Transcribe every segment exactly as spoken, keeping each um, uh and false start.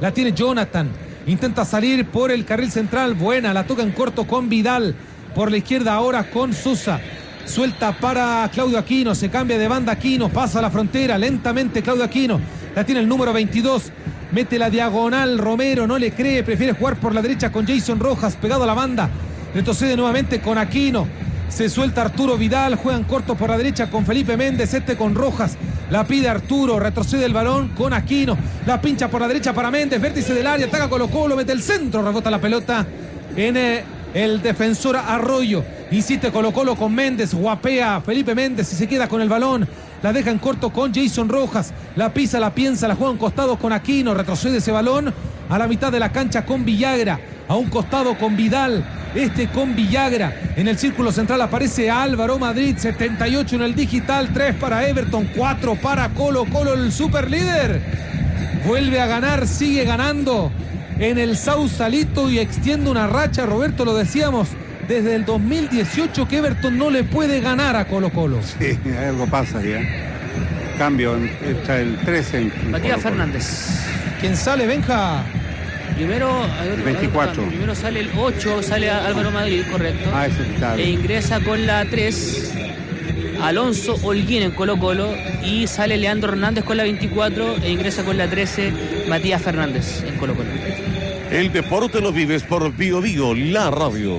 la tiene Jonathan, intenta salir por el carril central, buena, la toca en corto con Vidal, por la izquierda ahora con Sosa, suelta para Claudio Aquino, se cambia de banda Aquino, pasa a la frontera, lentamente Claudio Aquino, la tiene el número veintidós, mete la diagonal, Romero no le cree, prefiere jugar por la derecha con Jason Rojas, pegado a la banda, retrocede nuevamente con Aquino, se suelta Arturo Vidal, juegan corto por la derecha con Felipe Méndez, este con Rojas, la pide Arturo, retrocede el balón con Aquino, la pincha por la derecha para Méndez, vértice del área, ataca Colo Colo, mete el centro, rebota la pelota en eh, el defensor Arroyo, insiste Colo Colo con Méndez, guapea Felipe Méndez y se queda con el balón, la deja en corto con Jason Rojas, la pisa, la piensa, la juega en costado con Aquino, retrocede ese balón a la mitad de la cancha con Villagra, a un costado con Vidal, este con Villagra, en el círculo central aparece Álvaro Madrid, setenta y ocho en el digital, tres para Everton, cuatro para Colo Colo, el superlíder, vuelve a ganar, sigue ganando en el Sausalito y extiende una racha, Roberto, lo decíamos, desde el dos mil dieciocho que Everton no le puede ganar a Colo Colo. Sí, algo pasa ya. Cambio, está el trece. En Matías Colo Colo. Fernández. ¿Quién sale, Benja? Primero, el veinticuatro. Primero sale el ocho, sale Álvaro Madrid, correcto. Ah, ese está bien. E ingresa con la tres Alonso Holguín en Colo Colo. Y sale Leandro Hernández con la veinticuatro e ingresa con la trece Matías Fernández en Colo Colo. El deporte lo vives por Bio Bio, la radio.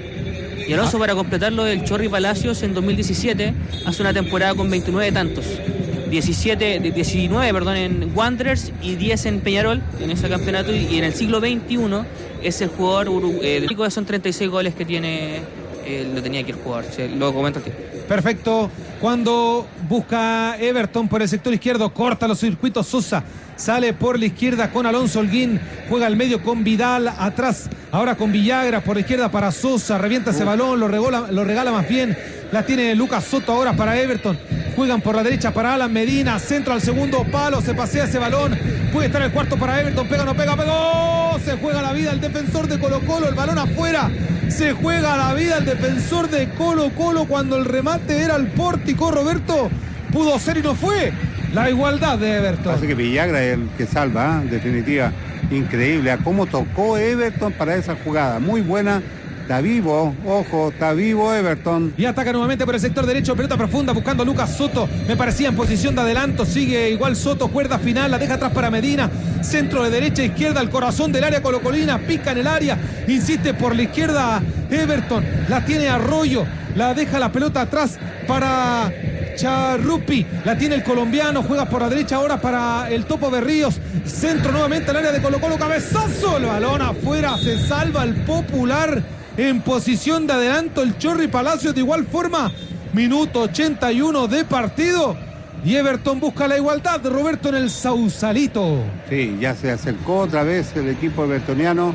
Y Alonso, para completarlo, del Chorri Palacios en dos mil diecisiete hace una temporada con veintinueve tantos. diecisiete, diecinueve perdón, en Wanderers y diez en Peñarol en ese campeonato, y en el siglo veintiuno es el jugador eh, son treinta y seis goles que tiene, eh, lo tenía aquí el jugador, se, lo comento aquí. Perfecto, cuando busca Everton por el sector izquierdo, corta los circuitos Sosa, sale por la izquierda con Alonso Holguín, juega al medio con Vidal, atrás ahora con Villagra, por la izquierda para Sosa, revienta ese balón, lo regala, lo regala más bien, la tiene Lucas Soto ahora para Everton, juegan por la derecha para Alan Medina, centro al segundo palo, se pasea ese balón, puede estar el cuarto para Everton, pega, no pega, pegó, se juega la vida el defensor de Colo Colo, el balón afuera, se juega la vida el defensor de Colo Colo cuando el remate era al pórtico, Roberto, pudo ser y no fue. La igualdad de Everton. Parece que Villagra es el que salva, ¿eh? En definitiva, increíble. A cómo tocó Everton para esa jugada. Muy buena. Está vivo, ojo, está vivo Everton. Y ataca nuevamente por el sector derecho, pelota profunda buscando a Lucas Soto. Me parecía en posición de adelanto, sigue igual Soto, cuerda final, la deja atrás para Medina. Centro de derecha a izquierda, al corazón del área colocolina, pica en el área, insiste por la izquierda Everton, la tiene Arroyo, la deja la pelota atrás para Charrupi, la tiene el colombiano, juega por la derecha ahora para el Topo Berríos, centro nuevamente al área de Colo Colo, cabezazo, el balón afuera, se salva el Popular en posición de adelanto, el Chorri Palacios de igual forma, minuto ochenta y uno de partido, y Everton busca la igualdad de Roberto en el Sausalito. Sí, ya se acercó otra vez el equipo evertoniano.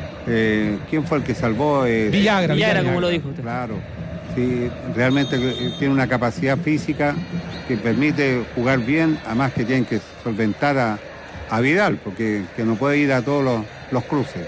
Eh, ¿Quién fue el que salvó? Eh, Villagra, Villagra, Villagra, como lo dijo usted. Claro. Sí, realmente tiene una capacidad física que permite jugar bien, además que tienen que solventar a, a Vidal, porque que no puede ir a todos los, los cruces.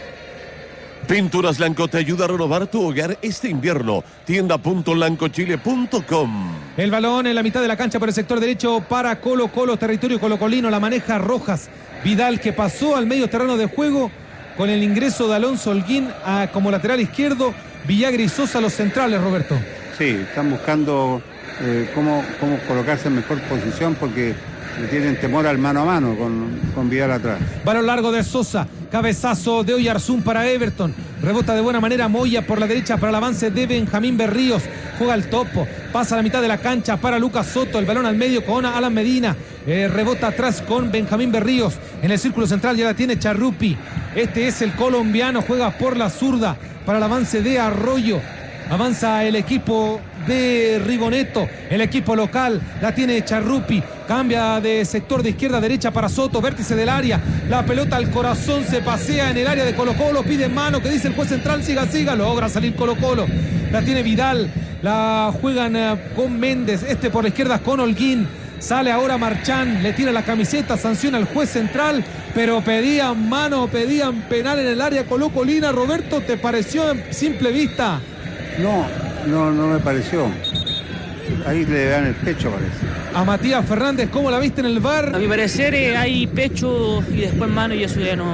Pinturas Lanco te ayuda a renovar tu hogar este invierno. tienda punto lancochile punto com. El balón en la mitad de la cancha por el sector derecho para Colo Colo, territorio colocolino, la maneja Rojas. Vidal, que pasó al medio terreno de juego con el ingreso de Alonso Holguín a, como lateral izquierdo, Villagra y Sosa los centrales, Roberto. Sí, están buscando eh, cómo, cómo colocarse en mejor posición porque le tienen temor al mano a mano con, con Vidal atrás. Balón largo de Sosa, cabezazo de Oyarzún para Everton, rebota de buena manera Moya por la derecha para el avance de Benjamín Berríos, juega el Topo, pasa a la mitad de la cancha para Lucas Soto, el balón al medio con Alan Medina, eh, rebota atrás con Benjamín Berríos, en el círculo central ya la tiene Charrupi, este es el colombiano, juega por la zurda para el avance de Arroyo, avanza el equipo de Rigoneto, el equipo local, la tiene Charrupi, cambia de sector de izquierda a derecha para Soto, vértice del área, la pelota al corazón, se pasea en el área de Colo Colo, pide mano, que dice el juez central, siga, siga, logra salir Colo Colo, la tiene Vidal, la juegan uh, con Méndez, este por la izquierda con Holguín, sale ahora Marchán, le tira la camiseta, sanciona al juez central, pero pedían mano, pedían penal en el área colocolina. Roberto, ¿te pareció en simple vista? No, no, no me pareció. Ahí le dan el pecho, parece. A Matías Fernández, ¿cómo la viste en el V A R? A mi parecer eh, hay pecho y después mano, y eso ya no,